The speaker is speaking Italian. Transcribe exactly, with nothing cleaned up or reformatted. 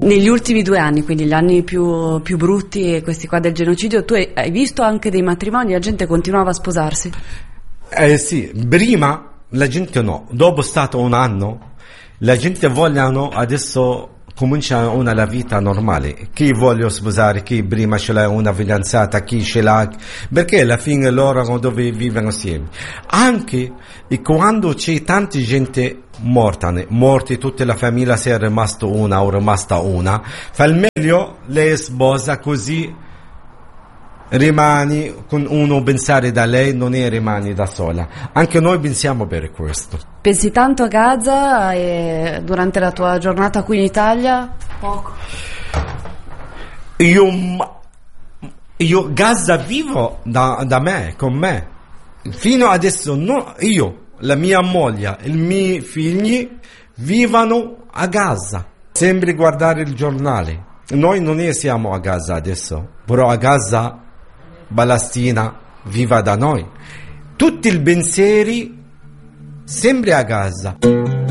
Negli ultimi due anni, quindi gli anni più, più brutti, questi qua del genocidio, tu hai, hai visto anche dei matrimoni, la gente continuava a sposarsi? Eh sì, prima la gente no, dopo stato un anno, la gente vogliono adesso comincia una la vita normale. Chi vuole sposare, chi prima ce l'ha una fidanzata, chi ce l'ha, perché alla fine loro dove vivono assieme. Anche e quando c'è tanta gente morta, morti, tutta la famiglia si è rimasto una o rimasta una, fa il meglio lei sposa così rimani con uno pensare da lei, non è rimani da sola. Anche noi pensiamo per questo. Pensi tanto a Gaza e durante la tua giornata qui in Italia? Poco. Io, io Gaza vivo da, da me, con me. Fino adesso no, io, la mia moglie, i miei figli vivono a Gaza. Sempre guardare il giornale. Noi non è siamo a Gaza adesso, però a Gaza Palestina viva da noi. Tutti i pensieri sempre a Gaza.